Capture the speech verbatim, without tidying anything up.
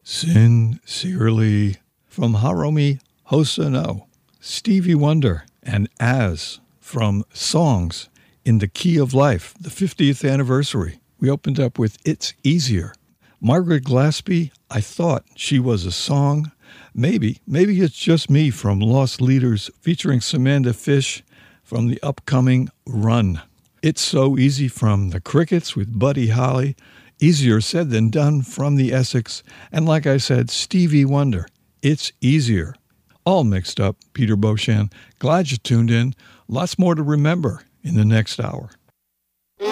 Sincerely from Hiromi Hosono, Stevie Wonder, and As from Songs in the Key of Life, the fiftieth anniversary. We opened up with It's Easier. Margaret Glaspie, I Thought She Was a Song. Maybe, maybe it's just me from Lost Leaders featuring Samantha Fish from the upcoming Run. It's So Easy from The Crickets with Buddy Holly. Easier Said Than Done from the Essex. And like I said, Stevie Wonder, It's Easier. All mixed up, Peter Beauchamp. Glad you tuned in. Lots more to remember in the next hour.